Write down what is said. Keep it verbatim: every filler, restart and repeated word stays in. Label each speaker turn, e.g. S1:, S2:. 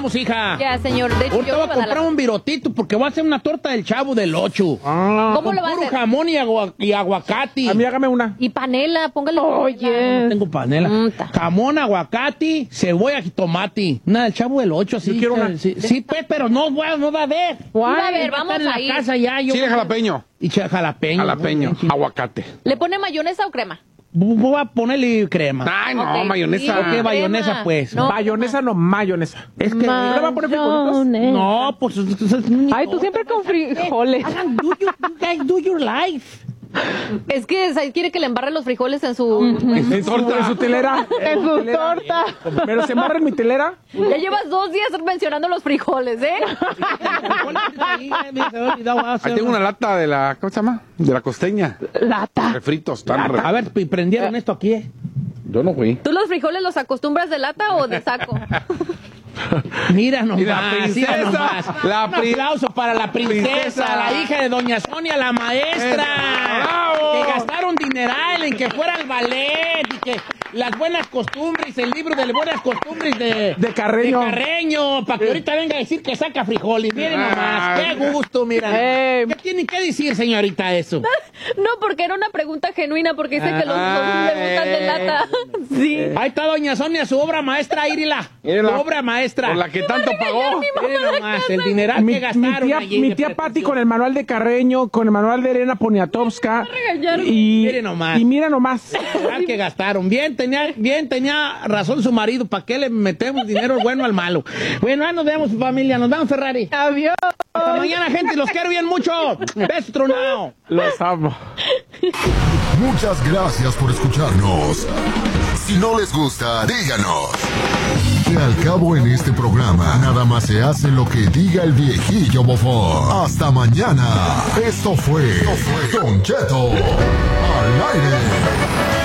S1: tacos, hija.
S2: Ya, señor. De hecho,
S1: Ahorita
S2: yo
S1: voy a
S2: me voy a dar
S1: comprar
S2: la-
S1: un virotito porque voy a hacer una torta del Chavo del Ocho.
S3: Ah,
S2: ¿Cómo lo va a
S1: Puro
S2: hacer?
S1: jamón y, agua- y aguacate.
S3: a mí hágame una.
S2: Y panela, póngale.
S4: Oye.
S1: No tengo panela.
S2: Mm, ta.
S1: Jamón, aguacate, cebolla y tomate. Una del Chavo del Ocho, así.
S3: Yo quiero
S1: que-
S3: una.
S1: Sí, sí, pues, pero no, bueno, no va a haber.
S2: Va a ver,
S1: Va a
S2: vamos
S1: estar en
S2: a
S1: la
S2: ir.
S1: casa ya. Yo
S5: Chile jalapeño.
S1: Y che- jalapeño.
S5: Jalapeño.
S1: ¿no?
S5: Aguacate.
S2: ¿Le pone mayonesa o crema?
S1: Voy a ponerle crema.
S5: Ay, no,
S2: Ok,
S5: mayonesa.
S2: sí,
S1: ¿Qué
S2: crema.
S1: mayonesa, pues?
S2: No.
S3: Mayonesa no, mayonesa.
S1: Es que...
S3: ¿No le va a poner frijolitos?
S1: No, pues...
S4: Ay, tú siempre con frijoles.
S1: Hagan, do your, you guys do your life.
S2: Es que Said quiere que le embarre los frijoles en su...
S3: En su, en su telera.
S4: En su
S3: telera.
S4: torta.
S3: Pero se embarra en mi telera.
S2: Ya llevas dos días mencionando los frijoles, ¿eh?
S5: Ahí tengo una lata de la, ¿cómo se llama? De la costeña.
S4: Lata.
S5: Refritos. Están re-
S1: A ver, y prendieron esto aquí, ¿eh?
S5: Yo no fui.
S2: ¿Tú los frijoles los acostumbras de lata o de saco?
S1: Mira nomás,
S5: Y la princesa,
S1: mira nomás.
S5: la
S1: Un
S5: pri-
S1: aplauso para la princesa,
S5: princesa.
S1: la hija de doña Sonia, la maestra.
S5: ¡Bravo!
S1: Que gastaron dineral en que fuera al ballet y que las buenas costumbres, el libro de las buenas costumbres de,
S3: De Carreño.
S1: de Carreño, para que ahorita venga a decir que saca frijoles. Miren nomás, qué gusto, mira.
S4: Eh.
S1: ¿Qué tiene que decir, señorita, eso?
S2: No, porque era una pregunta genuina, porque sé que los dos
S5: Ay.
S2: le gustan de lata. Sí.
S1: Ahí está doña Sonia, su obra maestra, Irila.
S5: Mírala.
S1: Su obra maestra.
S5: Por la que tanto pagó.
S1: Miren nomás, el dineral
S3: Mi,
S1: que
S3: mi
S1: gastaron
S3: tía,
S1: allí
S3: mi
S1: de
S3: tía
S1: pretensión.
S3: Pati con el manual de Carreño, con el manual de Elena Poniatowska.
S2: regañaron.
S3: Y,
S1: Mire nomás.
S3: y mira nomás.
S1: Dineral que gastaron. Bien tenía, bien tenía razón su marido. ¿Para qué le metemos dinero bueno al malo? Bueno, ya nos vemos, familia. Nos vemos, Ferrari.
S4: Adiós.
S1: Hasta mañana, gente. Los quiero bien mucho. Beso tronado.
S3: Los amo.
S6: Muchas gracias por escucharnos. Si no les gusta, díganos. Que al cabo en este programa, nada más se hace lo que diga el viejillo bofón. Hasta mañana. Esto fue, Esto fue Don Cheto al aire.